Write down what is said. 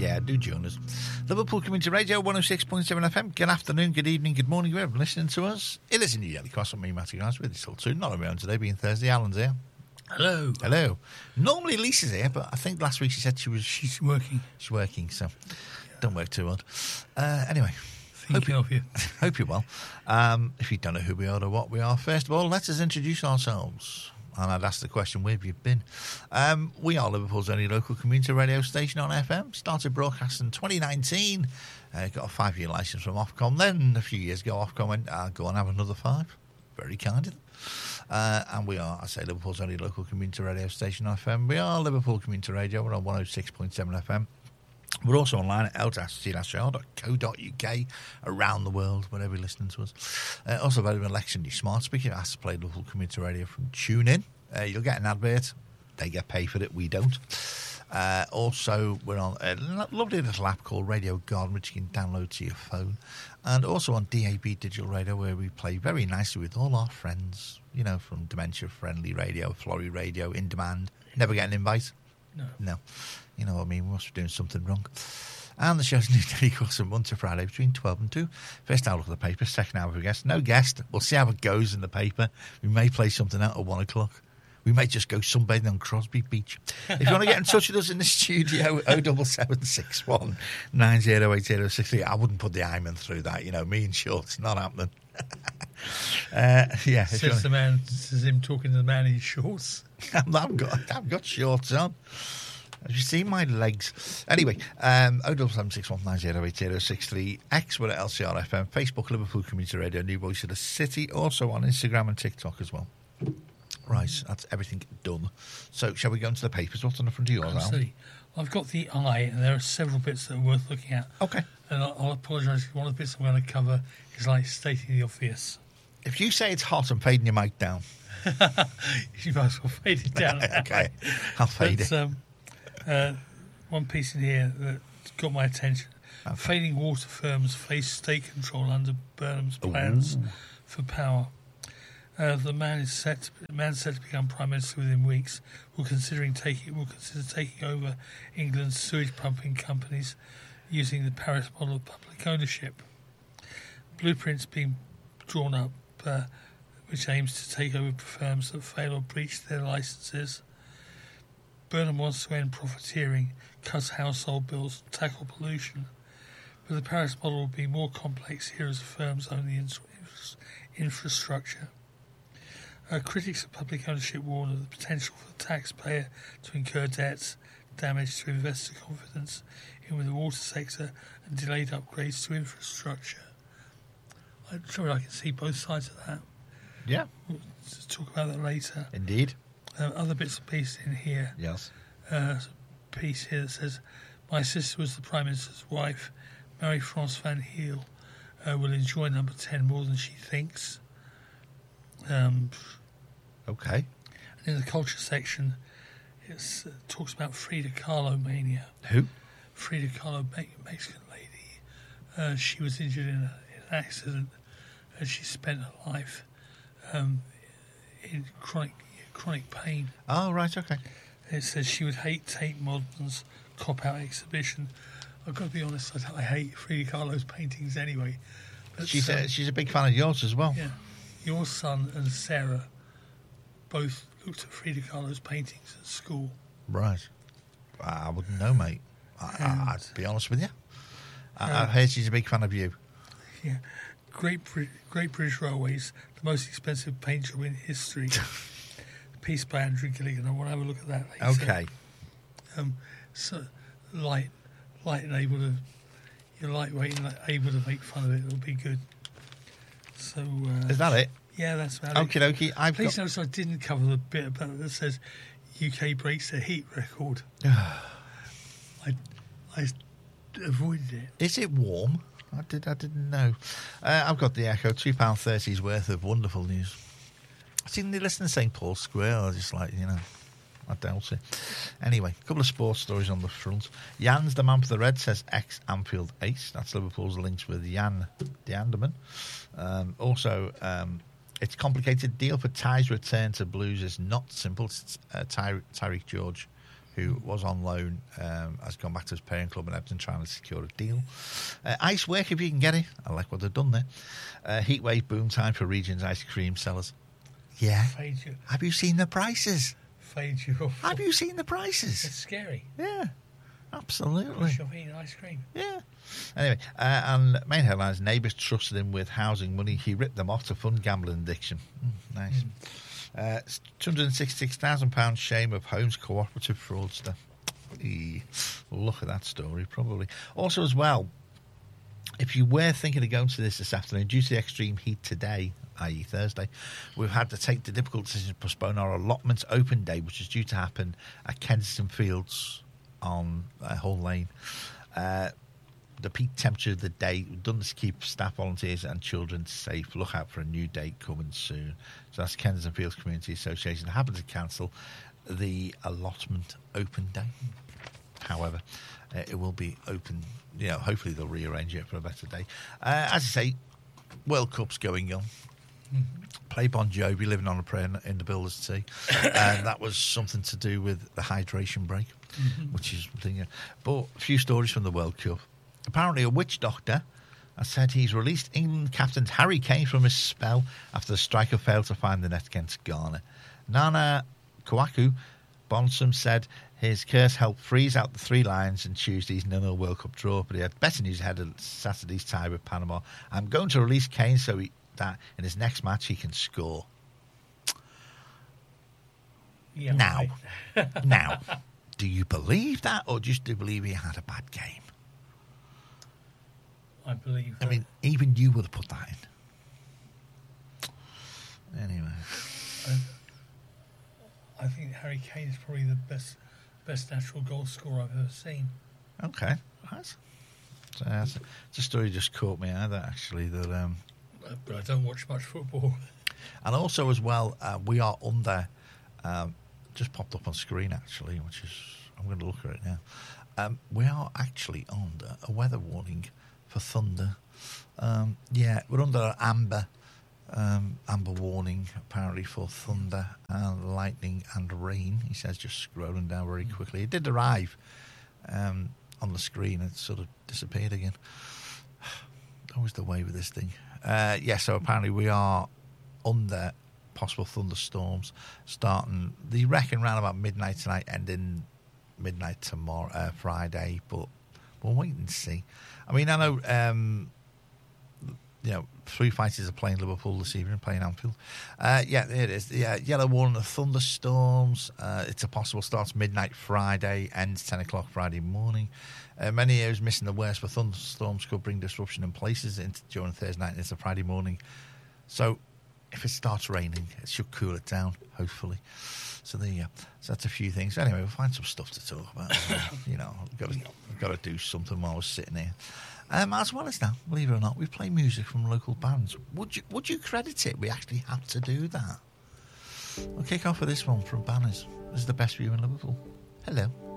Yeah, do join us. Liverpool Community Radio, 106.7 FM. Good afternoon, good evening, good morning, whoever listening to us. It is in New Daily Cross on me, Matty Grimes, with you till 2. Not around today, being Thursday. Alan's here. Hello. Hello. Normally Lisa's here, but I think last week she said she's working. She's working, so don't work too hard. Anyway. Thinking of you. Hope you're well. If you don't know who we are or what we are, first of all, let us introduce ourselves. And I'd ask the question, where have you been? We are Liverpool's only local community radio station on FM. Started broadcasting in 2019. Got a 5-year licence from Ofcom. Then a few years ago, Ofcom went, go and have another 5. Very kind of them. And we are, I say, Liverpool's only local community radio station on FM. We are Liverpool Community Radio. We're on 106.7 FM. We're also online at l-cr.co.uk around the world, wherever you're listening to us. Also available on Election, your smart speaker. It has to play Liverpool Community Radio from TuneIn. You'll get an advert. They get paid for it. We don't. Also, we're on a lovely little app called Radio Garden, which you can download to your phone. And also on DAB Digital Radio, where we play very nicely with all our friends, you know, from Dementia Friendly Radio, Florrie Radio, In Demand. Never get an invite? No. You know what I mean? We must be doing something wrong. And the show's New Daily Cross from Monday to Friday between 12 and 2. First hour look at the paper, second hour with a guest. No guest. We'll see how it goes in the paper. We may play something out at 1 o'clock. We may just go sunbathing on Crosby Beach. If you want to get in touch with us in the studio, 07761 908063. I wouldn't put the Iman through that, you know, me in shorts, not happening. Yeah. Says him talking to the man in shorts. I've got shorts on. Have you seen my legs? Anyway, 07761908063. X, we're at LCR FM. Facebook, Liverpool Community Radio, New Voice of the City. Also on Instagram and TikTok as well. Right, that's everything done. So, shall we go into the papers? What's on the front of yours, Al? I've got the eye, and there are several bits that are worth looking at. Okay. And I'll apologise if one of the bits I'm going to cover is like stating the obvious. If you say it's hot, I'm fading your mic down. You might as well fade it down. Okay, I'll fade it. One piece in here that got my attention. Okay. Failing water firms face state control under Burnham's plans for power. The man set to become Prime Minister within weeks. Will consider taking over England's sewage pumping companies using the Paris model of public ownership. Blueprints being drawn up, which aims to take over firms that fail or breach their licences. Burnham wants to end profiteering, cut household bills, tackle pollution. But the Paris model will be more complex here as the firms own the infrastructure. Critics of public ownership warn of the potential for the taxpayer to incur debts, damage to investor confidence in the water sector, and delayed upgrades to infrastructure. I'm sure I can see both sides of that. Yeah. We'll talk about that later. Indeed. Other bits and pieces in here. Yes. A piece here that says, my sister was the Prime Minister's wife. Marie-France Van Heel will enjoy number 10 more than she thinks. Okay. And in the culture section, it talks about Frida Kahlo mania. Who? Frida Kahlo, Mexican lady. She was injured in an accident, and she spent her life in chronic pain. Oh, right, okay. It says she would hate Tate Modern's cop-out exhibition. I've got to be honest, I hate Frida Kahlo's paintings anyway. But she's a big fan of yours as well. Yeah. Your son and Sarah both looked at Frida Kahlo's paintings at school. Right. I wouldn't know, mate. I'd be honest with you. I've heard she's a big fan of you. Yeah. Great British Railways, the most expensive paint job in history. Piece by Andrew Gilligan. I want to have a look at that later. Okay. So light and able to, you're lightweight and able to make fun of it. It'll be good. So is that it? Yeah, that's about it. Okie dokie. Please notice I didn't cover the bit about it that says UK breaks their heat record. I avoided it. Is it warm? I didn't know. I've got the Echo, £2.30's worth of wonderful news. I seen they listen to St Paul's Square. I was just like, you know, I doubt it. Anyway, a couple of sports stories on the front. Jan's the man for the Red, says ex-Anfield ace. That's Liverpool's links with Jan de Anderman. It's a complicated deal for Ty's return to Blues is not simple. Tyreek George who was on loan, has gone back to his parent club in Everton trying to secure a deal. Ice work if you can get it. I like what they've done there. Heatwave boom time for Regions ice cream sellers. Yeah. Have you seen the prices? Fade you off. Have you seen the prices? It's scary. Yeah, absolutely. Push off eating ice cream. Yeah. Anyway, and main headlines, neighbours trusted him with housing money. He ripped them off to fund gambling addiction. Nice. £266,000 shame of Homes cooperative fraudster. Look at that story, probably. Also, as well, if you were thinking of going to this afternoon, due to the extreme heat today, i.e. Thursday, we've had to take the difficult decision to postpone our allotments open day, which is due to happen at Kensington Fields on Hull Lane. The peak temperature of the day, we've done this to keep staff, volunteers and children safe. Look out for a new date coming soon. So that's Kensington Fields Community Association. They happen to cancel the allotment open day. However, it will be open. Hopefully they'll rearrange it for a better day. As I say, World Cup's going on. Play Bon Jovi, Living on a Prayer in the Builder's Tea. And that was something to do with the hydration break, which is thing. But a few stories from the World Cup. Apparently, a witch doctor has said he's released England captain Harry Kane from his spell after the striker failed to find the net against Ghana. Nana Kwaku Bonsom said his curse helped freeze out the three lions in Tuesday's 0-0 World Cup draw, but he had better news ahead of Saturday's tie with Panama. I'm going to release Kane so that in his next match he can score. Yeah, now, right. now, do you believe that, or just do you believe he had a bad game? I believe that. I mean, even you would have put that in. Anyway. I think Harry Kane is probably the best natural goal scorer I've ever seen. Okay. Right. So it's a story just caught me eye, that actually. That, but I don't watch much football. And also as well, we are under, just popped up on screen actually, which is, I'm going to look at it now. We are actually under a weather warning for thunder. We're under amber warning apparently for thunder and lightning and rain. He says, just scrolling down very quickly. It did arrive on the screen. It sort of disappeared again. Always the way with this thing. So apparently we are under possible thunderstorms starting, they reckon, around about midnight tonight, ending midnight tomorrow, Friday, but we'll wait and see. I mean, I know, Three Fighters are playing Liverpool this evening, playing Anfield. There it is. Yellow warning of thunderstorms. It's a possible start midnight Friday, ends 10 o'clock Friday morning. Many areas missing the worst, but thunderstorms could bring disruption in places during Thursday night and into Friday morning. So if it starts raining, it should cool it down, hopefully. So there you go. So that's a few things. Anyway, we'll find some stuff to talk about. We've got to do something while we're sitting here. As well as that, believe it or not, we play music from local bands. Would you credit it? We actually have to do that. We'll kick off with this one from Banners. This is the best view in Liverpool. Hello.